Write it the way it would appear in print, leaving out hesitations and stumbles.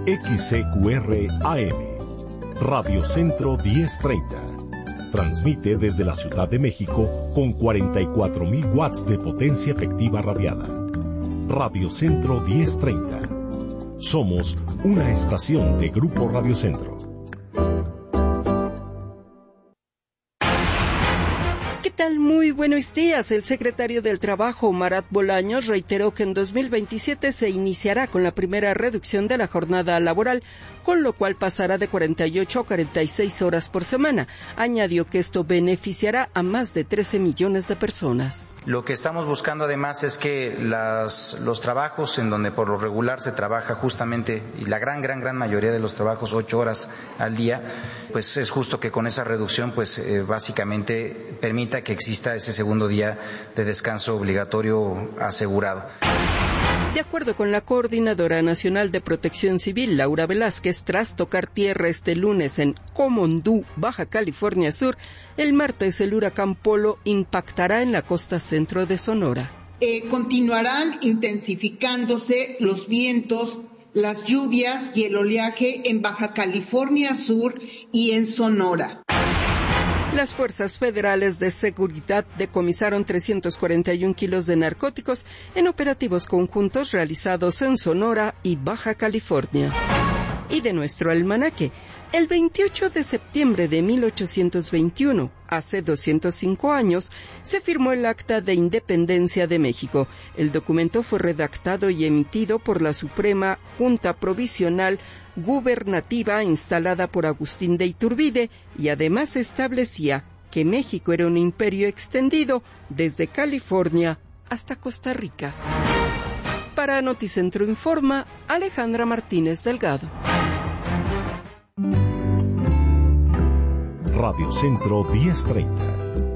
XCQR AM, Radio Centro 1030. Transmite desde la Ciudad de México con 44,000 watts de potencia efectiva radiada. Radio Centro 1030. Somos una estación de Grupo Radio Centro. ¿Qué tal? Muy buenos días. El secretario del Trabajo, Marat Bolaños, reiteró que en 2027 se iniciará con la primera reducción de la jornada laboral, con lo cual pasará de 48 a 46 horas por semana. Añadió que esto beneficiará a más de 13 millones de personas. Lo que estamos buscando además es que los trabajos en donde por lo regular se trabaja justamente, y la gran mayoría de los trabajos 8 horas al día, pues es justo que con esa reducción pues básicamente permita que exista ese segundo día de descanso obligatorio asegurado. De acuerdo con la Coordinadora Nacional de Protección Civil, Laura Velázquez, tras tocar tierra este lunes en Comondú, Baja California Sur, el martes el huracán Polo impactará en la costa centro de Sonora. Continuarán intensificándose los vientos, las lluvias y el oleaje en Baja California Sur y en Sonora. Las fuerzas federales de seguridad decomisaron 341 kilos de narcóticos en operativos conjuntos realizados en Sonora y Baja California. Y de nuestro almanaque, el 28 de septiembre de 1821, hace 205 años, se firmó el Acta de Independencia de México. El documento fue redactado y emitido por la Suprema Junta Provisional Gubernativa instalada por Agustín de Iturbide y además establecía que México era un imperio extendido desde California hasta Costa Rica. Para Noticentro Informa, Alejandra Martínez Delgado. Radio Centro 1030.